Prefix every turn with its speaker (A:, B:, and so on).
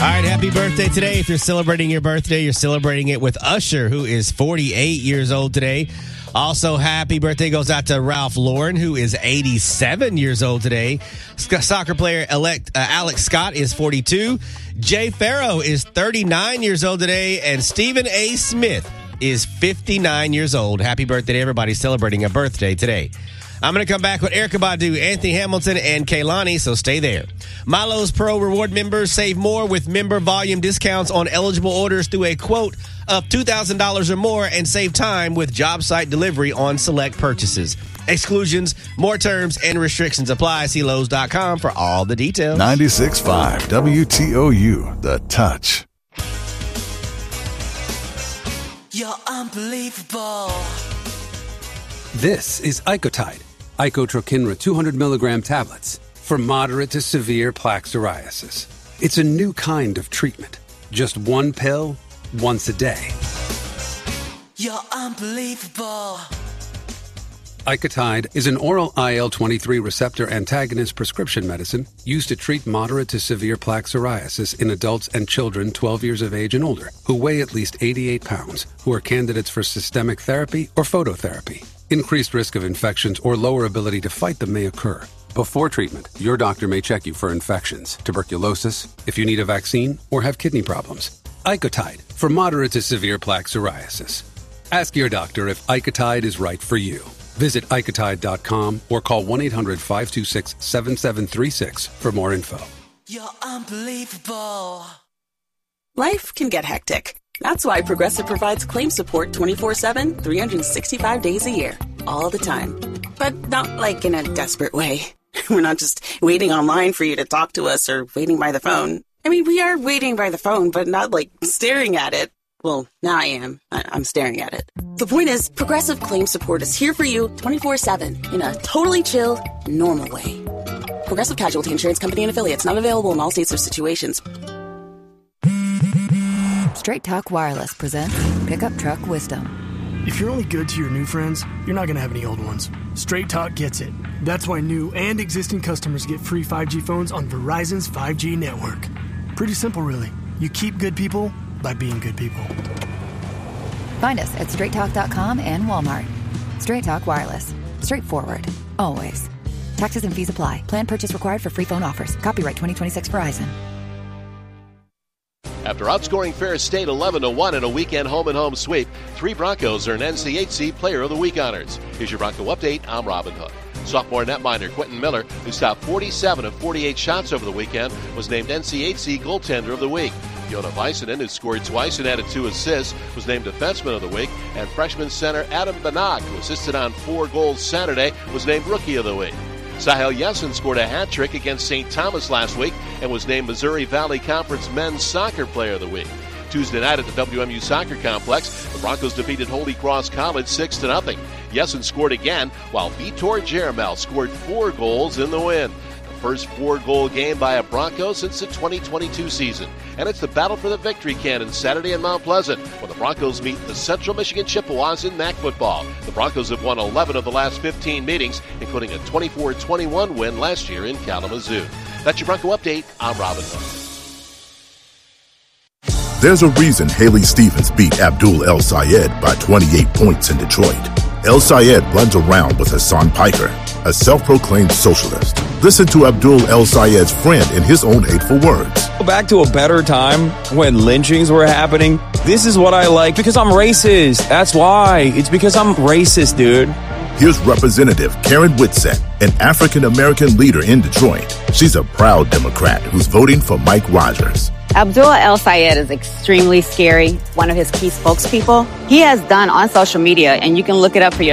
A: right, happy birthday today. If you're celebrating your birthday, you're celebrating it with Usher, who is 48 years old today. Also, happy birthday goes out to Ralph Lauren, who is 87 years old today. Soccer player-elect Alex Scott is 42. Jay Farrow is 39 years old today. And Stephen A. Smith is 59 years old. Happy birthday to everybody celebrating a birthday today. I'm going to come back with Erykah Badu, Anthony Hamilton, and Kehlani, so stay there. Milo's Pro Reward members save more with member volume discounts on eligible orders through a quote of $2,000 or more and save time with job site delivery on select purchases. Exclusions, more terms, and restrictions apply. See Lowe's.com for all the details.
B: 96.5 WTOU, The Touch.
C: You're unbelievable.
D: This is Icotide, Icotrokinra 200 milligram tablets for moderate to severe plaque psoriasis. It's a new kind of treatment. Just one pill, once a day.
C: You're unbelievable.
D: Icotide is an oral IL-23 receptor antagonist prescription medicine used to treat moderate to severe plaque psoriasis in adults and children 12 years of age and older who weigh at least 88 pounds, who are candidates for systemic therapy or phototherapy. Increased risk of infections or lower ability to fight them may occur. Before treatment, your doctor may check you for infections, tuberculosis, if you need a vaccine, or have kidney problems. Icotide, for moderate to severe plaque psoriasis. Ask your doctor if Icotide is right for you. Visit Icotide.com or call 1-800-526-7736 for more info.
C: You're unbelievable.
E: Life can get hectic. That's why Progressive provides claim support 24/7, 365 days a year, all the time. But not like in a desperate way. We're not just waiting online for you to talk to us or waiting by the phone. I mean, we are waiting by the phone, but not like staring at it. Well, now I am. I'm staring at it. The point is, Progressive claim support is here for you 24/7 in a totally chill, normal way. Progressive Casualty Insurance Company and Affiliates, not available in all states or situations.
F: Straight Talk Wireless presents Pickup Truck Wisdom.
G: If you're only good to your new friends, you're not going to have any old ones. Straight Talk gets it. That's why new and existing customers get free 5G phones on Verizon's 5G network. Pretty simple, really. You keep good people by being good people.
F: Find us at straighttalk.com and Walmart. Straight Talk Wireless. Straightforward. Always. Taxes and fees apply. Plan purchase required for free phone offers. Copyright 2026 Verizon.
H: After outscoring Ferris State 11-1 in a weekend home-and-home sweep, 3 Broncos earn NCHC Player of the Week honors. Here's your Bronco update. I'm Robin Hood. Sophomore netminder Quentin Miller, who stopped 47 of 48 shots over the weekend, was named NCHC Goaltender of the Week. Jona Väisänen, who scored twice and added 2 assists, was named Defenseman of the Week. And freshman center Adam Banach, who assisted on 4 goals Saturday, was named Rookie of the Week. Sahel Yessin scored a hat trick against St. Thomas last week and was named Missouri Valley Conference Men's Soccer Player of the Week. Tuesday night at the WMU Soccer Complex, the Broncos defeated Holy Cross College 6-0. Yessin scored again, while Vitor Jeremel scored 4 goals in the win. The first 4-goal game by a Bronco since the 2022 season. And it's the battle for the victory cannon Saturday in Mount Pleasant when the Broncos meet the Central Michigan Chippewas in MAC football. The Broncos have won 11 of the last 15 meetings, including a 24-21 win last year in Kalamazoo. That's your Bronco update. I'm Robin Hood.
B: There's a reason Haley Stevens beat Abdul El Sayed by 28 points in Detroit. El Sayed runs around with Hassan Piker, a self-proclaimed socialist. Listen to Abdul El Sayed's friend in his own hateful words.
I: Back to a better time when lynchings were happening. This is what I like because I'm racist. That's why. It's because I'm racist, dude.
B: Here's Representative Karen Whitsett, an African-American leader in Detroit. She's a proud Democrat who's voting for Mike Rogers.
J: Abdul El Sayed is extremely scary, one of his key spokespeople. He has done on social media, and you can look it up for yourself.